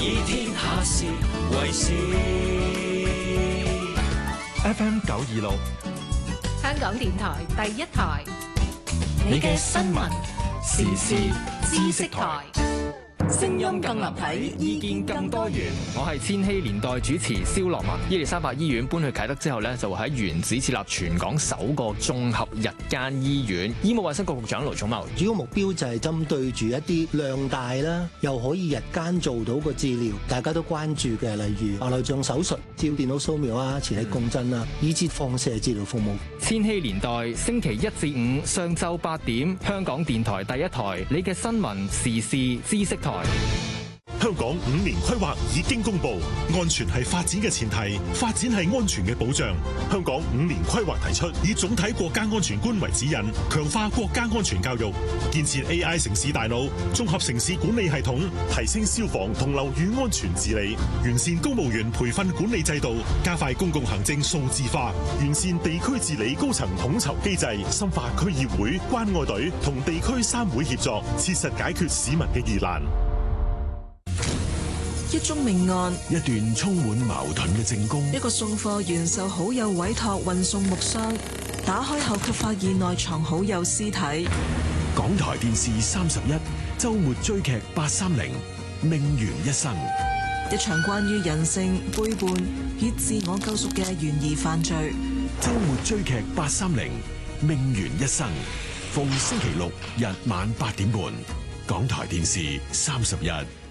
以天下事為事。 FM 926， 香港電台第一台， 你嘅新聞時事知識台。 聲音更立體，意見更多元。 我係千禧年代主持蕭樂文。伊利沙伯醫院搬去啟德之後呢，就會喺原址設立全港首個綜合日間醫院。醫務衛生局局長盧寵茂， 主要目標就係針對住一啲量大啦，又可以日間做到個治療，大家都關注嘅，例如內臟手術、照電腦掃描啊、磁力共振啊，以至放射治療服務。 千禧年代星期1至5上晝8點，香港電台第一台，你嘅新聞時事知識台。 香港5年規劃已經公布，安全係發展嘅前提，發展係安全嘅保障。香港5年規劃提出，以總體國家安全觀為指引，強化國家安全教育，建設 AI 城市大腦、綜合城市管理系統，提升消防同樓宇安全治理，完善公務員培訓管理制度，加快公共行政數字化，完善地區治理高層統籌機制，深化區議會、關愛隊同地區3會協作，切實解決市民嘅疑難。 一宗命案， 一段充滿矛盾嘅證供， 一個送貨員受好友委託運送木箱，打開後卻發現內藏好友屍體。 港台電視31周末追劇830命懸一生， 一場關於人性背叛與自我救贖嘅懸疑犯罪。 周末追劇830命懸一生，逢星期六日晚8點半，港台電視31。